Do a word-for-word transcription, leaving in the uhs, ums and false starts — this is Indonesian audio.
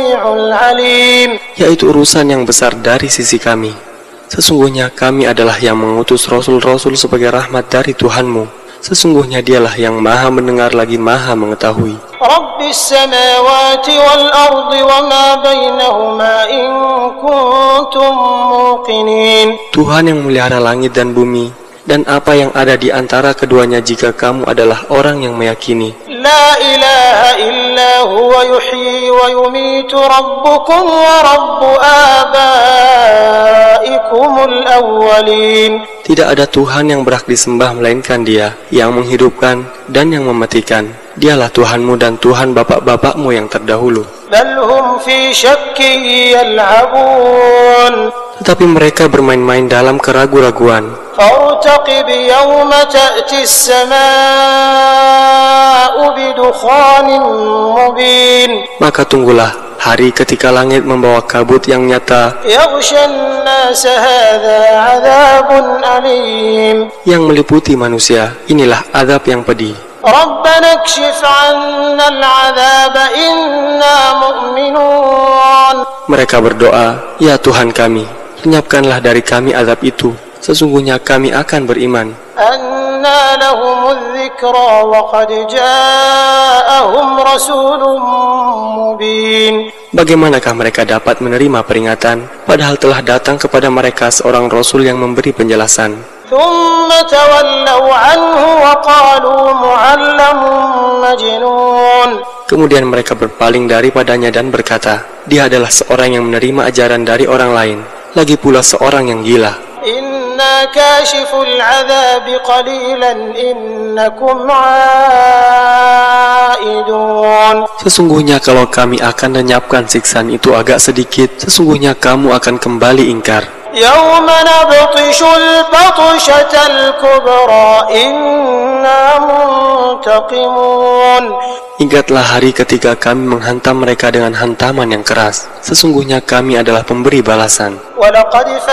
السميع العليم. Yaitu urusan yang besar dari sisi kami. Sesungguhnya kami adalah yang mengutus Rasul-Rasul sebagai rahmat dari Tuhanmu. Sesungguhnya dialah yang maha mendengar lagi maha mengetahui. Rabbis samawati wal ardi wa ma bainahuma in kuntum muqinin. Tuhan yang melihara langit dan bumi dan apa yang ada di antara keduanya jika kamu adalah orang yang meyakini. La ilaha illa huwa yuhyi wa yumitu rabbukum wa rabbu abaikumul awwalin. Tidak ada Tuhan yang berhak disembah melainkan Dia yang menghidupkan dan yang mematikan. Dialah Tuhanmu dan Tuhan bapak-bapakmu yang terdahulu. Bal hum fi syakkin yal'abun. Tetapi mereka bermain-main dalam keraguan-raguan. Fartaqib yawma ta'ti as-samaa'u bidukhanin mubin. Maka tunggulah hari ketika langit membawa kabut yang nyata Yaghshan nasa hadha 'adzabun alim. yang meliputi manusia. Inilah azab yang pedih. Rabbana kshif 'anna al-'adzaba inna mu'minun. Mereka berdoa, ya Tuhan kami, lenyapkanlah dari kami azab itu. Sesungguhnya kami akan beriman. Anna lahumudz dzikra wa qad ja'ahum rasulun mubin. Bagaimanakah mereka dapat menerima peringatan padahal telah datang kepada mereka seorang rasul yang memberi penjelasan? Thumma tawallaw anhu wa qalu mu'allamun majnun. Kemudian mereka berpaling daripadanya dan berkata, dia adalah seorang yang menerima ajaran dari orang lain, lagi pula seorang yang gila. Inna kashiful 'adzabi qalilan innakum 'aidun. Sesungguhnya kalau kami akan lenyapkan siksaan itu agak sedikit, sesungguhnya kamu akan kembali ingkar. Yawma nabtishul batshatal kubra inna muntaqimun. Ingatlah hari ketika kami menghantam mereka dengan hantaman yang keras. Sesungguhnya kami adalah pemberi balasan.